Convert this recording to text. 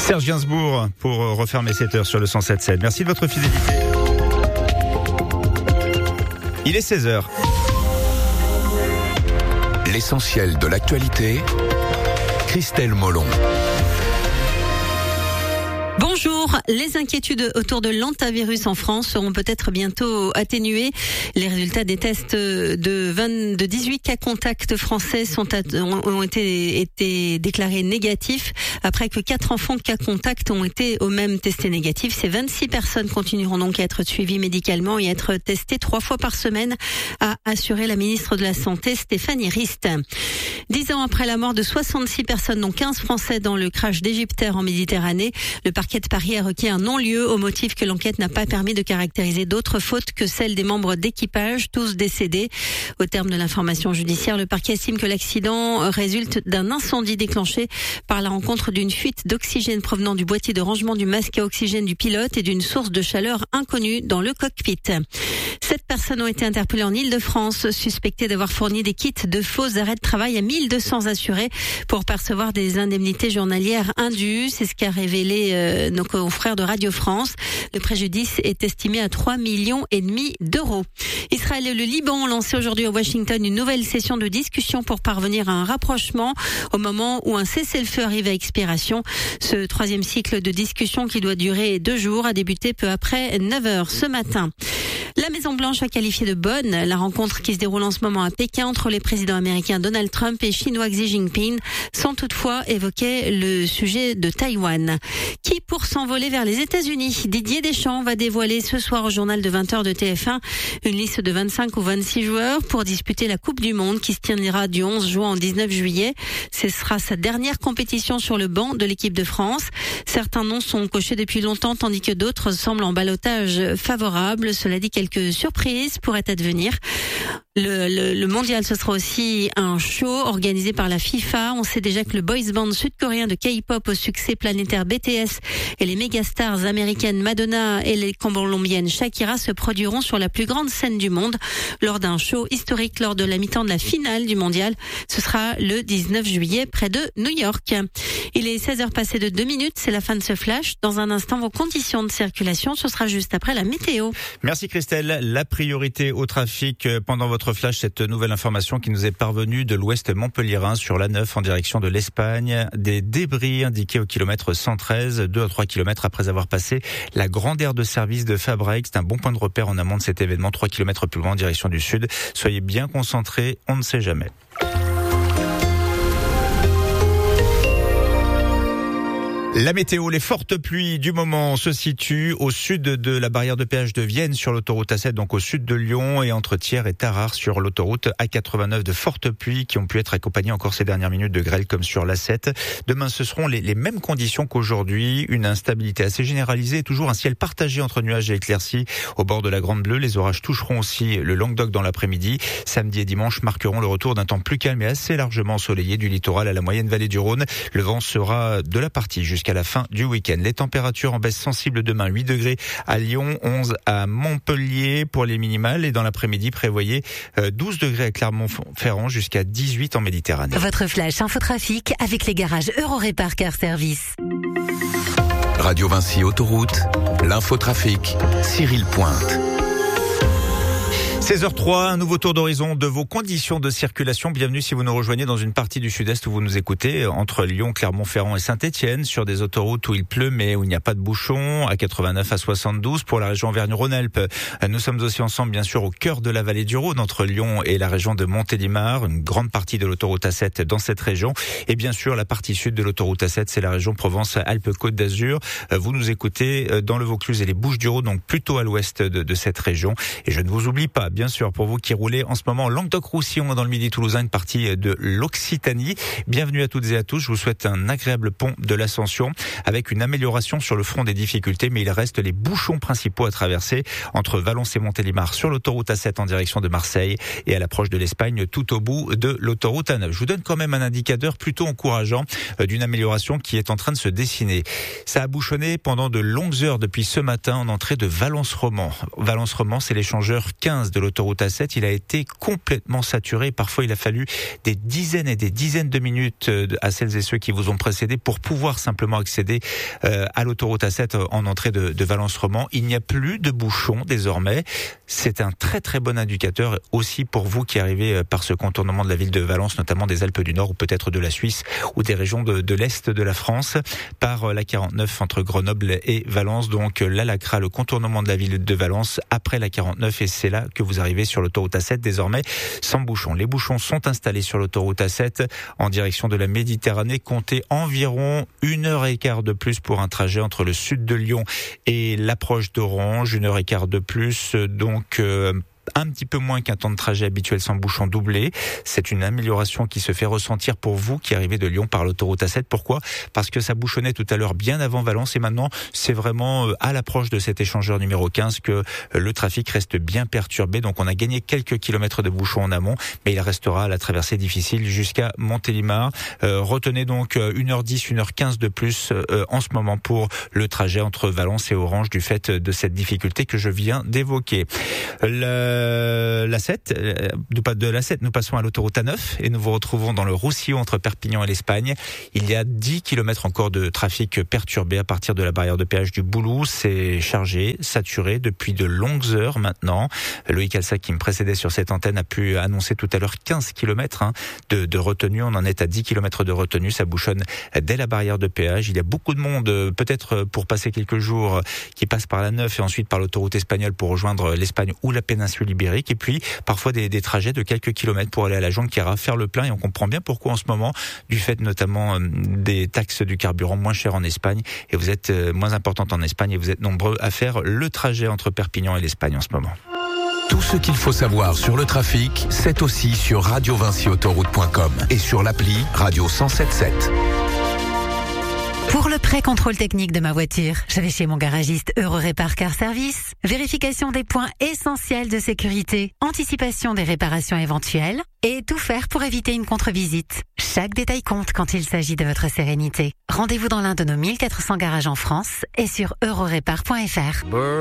Serge Gainsbourg pour refermer cette heure sur le 107.7. Merci de votre fidélité. Il est 16h. L'essentiel de l'actualité, Christelle Molon. Bonjour, les inquiétudes autour de l'hantavirus en France seront peut-être bientôt atténuées. Les résultats des tests de 18 cas contacts français ont été déclarés négatifs après que 4 enfants cas contacts ont été eux-mêmes testés négatifs. Ces 26 personnes continueront donc à être suivies médicalement et à être testées 3 fois par semaine, a assuré la ministre de la Santé Stéphanie Rist. 10 ans après la mort de 66 personnes, dont 15 Français dans le crash d'Égyptaire en Méditerranée, le parquet de Paris a requis un non-lieu au motif que l'enquête n'a pas permis de caractériser d'autres fautes que celles des membres d'équipage, tous décédés. Au terme de l'information judiciaire, le parquet estime que l'accident résulte d'un incendie déclenché par la rencontre d'une fuite d'oxygène provenant du boîtier de rangement du masque à oxygène du pilote et d'une source de chaleur inconnue dans le cockpit. 7 personnes ont été interpellées en Île-de-France, suspectées d'avoir fourni des kits de faux arrêts de travail à 1200 assurés pour percevoir des indemnités journalières indues. C'est ce qu'a révélé nos confrères de Radio France. Le préjudice est estimé à 3,5 millions d'euros. Israël et le Liban ont lancé aujourd'hui à Washington une nouvelle session de discussion pour parvenir à un rapprochement au moment où un cessez-le-feu arrive à expiration. Ce 3e cycle de discussion qui doit durer 2 jours a débuté peu après 9h ce matin. La Maison-Blanche a qualifié de bonne la rencontre qui se déroule en ce moment à Pékin entre les présidents américains Donald Trump et chinois Xi Jinping, sans toutefois évoquer le sujet de Taïwan. Qui pour s'envoler vers les États-Unis? Didier Deschamps va dévoiler ce soir au journal de 20h de TF1 une liste de 25 ou 26 joueurs pour disputer la Coupe du Monde qui se tiendra du 11 juin au 19 juillet. Ce sera sa dernière compétition sur le banc de l'équipe de France. Certains noms sont cochés depuis longtemps tandis que d'autres semblent en ballottage favorable. Cela dit, quelques surprises pourraient advenir. Le mondial, ce sera aussi un show organisé par la FIFA. On sait déjà que le boys band sud-coréen de K-pop au succès planétaire BTS et les mégastars américaines Madonna et les colombiennes Shakira se produiront sur la plus grande scène du monde lors d'un show historique lors de la mi-temps de la finale du mondial. Ce sera le 19 juillet près de New York. Il est 16h passé de 2 minutes. C'est la fin de ce flash. Dans un instant, vos conditions de circulation, ce sera juste après la météo. Merci Christelle. La priorité au trafic pendant votre flash, cette nouvelle information qui nous est parvenue de l'ouest montpelliérain sur l'A9 en direction de l'Espagne. Des débris indiqués au kilomètre 113, 2 à 3 kilomètres après avoir passé la grande aire de service de Fabrègues. C'est un bon point de repère en amont de cet événement, 3 kilomètres plus loin en direction du sud. Soyez bien concentrés, on ne sait jamais. La météo, les fortes pluies du moment se situent au sud de la barrière de péage de Vienne sur l'autoroute A7, donc au sud de Lyon, et entre Thiers et Tarare sur l'autoroute A89. De fortes pluies qui ont pu être accompagnées encore ces dernières minutes de grêle comme sur l'A7. Demain, ce seront les mêmes conditions qu'aujourd'hui. Une instabilité assez généralisée, toujours un ciel partagé entre nuages et éclaircies au bord de la Grande Bleue. Les orages toucheront aussi le Languedoc dans l'après-midi. Samedi et dimanche marqueront le retour d'un temps plus calme et assez largement ensoleillé du littoral à la moyenne vallée du Rhône. Le vent sera de la partie jusqu'à la fin du week-end. Les températures en baisse sensible demain, 8 degrés à Lyon, 11 à Montpellier pour les minimales, et dans l'après-midi prévoyez 12 degrés à Clermont-Ferrand jusqu'à 18 en Méditerranée. Votre flash infotrafic avec les garages Eurorépar Car Service. Radio Vinci Autoroute, l'infotrafic, Cyril Pointe. 16h03, un nouveau tour d'horizon de vos conditions de circulation. Bienvenue si vous nous rejoignez dans une partie du sud-est où vous nous écoutez, entre Lyon, Clermont-Ferrand et Saint-Étienne, sur des autoroutes où il pleut mais où il n'y a pas de bouchons, à 89 à 72 pour la région Auvergne-Rhône-Alpes. Nous sommes aussi ensemble, bien sûr, au cœur de la vallée du Rhône, entre Lyon et la région de Montélimar, une grande partie de l'autoroute A7 dans cette région. Et bien sûr, la partie sud de l'autoroute A7, c'est la région Provence-Alpes-Côte d'Azur. Vous nous écoutez dans le Vaucluse et les Bouches-du-Rhône, donc plutôt à l'ouest de cette région. Et je ne vous oublie pas, bien sûr, pour vous qui roulez en ce moment en Languedoc-Roussillon, dans le Midi toulousain, une partie de l'Occitanie. Bienvenue à toutes et à tous. Je vous souhaite un agréable pont de l'Ascension avec une amélioration sur le front des difficultés, mais il reste les bouchons principaux à traverser entre Valence et Montélimar sur l'autoroute A7 en direction de Marseille et à l'approche de l'Espagne tout au bout de l'autoroute A9. Je vous donne quand même un indicateur plutôt encourageant d'une amélioration qui est en train de se dessiner. Ça a bouchonné pendant de longues heures depuis ce matin en entrée de Valence-Romand. Valence-Romand, c'est l'échangeur 15 de de l'autoroute A7, il a été complètement saturé. Parfois, il a fallu des dizaines et des dizaines de minutes à celles et ceux qui vous ont précédé pour pouvoir simplement accéder à l'autoroute A7 en entrée de Valence-Romand. Il n'y a plus de bouchons désormais. C'est un très très bon indicateur aussi pour vous qui arrivez par ce contournement de la ville de Valence, notamment des Alpes du Nord ou peut-être de la Suisse ou des régions de l'Est de la France, par la 49 entre Grenoble et Valence. Donc là, l'ACRA, le contournement de la ville de Valence après la 49, et c'est là que vous arrivez sur l'autoroute A7 désormais sans bouchons. Les bouchons sont installés sur l'autoroute A7 en direction de la Méditerranée. Comptez environ 1h15 de plus pour un trajet entre le sud de Lyon et l'approche d'Orange. 1h15 de plus, donc un petit peu moins qu'un temps de trajet habituel sans bouchon doublé. C'est une amélioration qui se fait ressentir pour vous qui arrivez de Lyon par l'autoroute A7. Pourquoi ? Parce que ça bouchonnait tout à l'heure bien avant Valence et maintenant c'est vraiment à l'approche de cet échangeur numéro 15 que le trafic reste bien perturbé. Donc on a gagné quelques kilomètres de bouchons en amont, mais il restera à la traversée difficile jusqu'à Montélimar. Retenez donc 1h10, 1h15 de plus en ce moment pour le trajet entre Valence et Orange du fait de cette difficulté que je viens d'évoquer. De l'A7, nous passons à l'autoroute A9 et nous vous retrouvons dans le Roussillon entre Perpignan et l'Espagne. Il y a 10 km encore de trafic perturbé à partir de la barrière de péage du Boulou. C'est chargé, saturé depuis de longues heures maintenant. Loïc Alsac, qui me précédait sur cette antenne, a pu annoncer tout à l'heure 15 km de retenue. On en est à 10 km de retenue. Ça bouchonne dès la barrière de péage. Il y a beaucoup de monde, peut-être pour passer quelques jours, qui passe par la 9 et ensuite par l'autoroute espagnole pour rejoindre l'Espagne ou la péninsule ibérique, et puis parfois des trajets de quelques kilomètres pour aller à la Jonquière, faire le plein, et on comprend bien pourquoi en ce moment, du fait notamment des taxes du carburant moins chères en Espagne, et vous êtes moins importante en Espagne, et vous êtes nombreux à faire le trajet entre Perpignan et l'Espagne en ce moment. Tout ce qu'il faut savoir sur le trafic, c'est aussi sur radiovinciautoroute.com et sur l'appli Radio 107.7. Pour le pré-contrôle technique de ma voiture, je vais chez mon garagiste Eurorépar Car Service. Vérification des points essentiels de sécurité, anticipation des réparations éventuelles et tout faire pour éviter une contre-visite. Chaque détail compte quand il s'agit de votre sérénité. Rendez-vous dans l'un de nos 1400 garages en France et sur eurorépar.fr.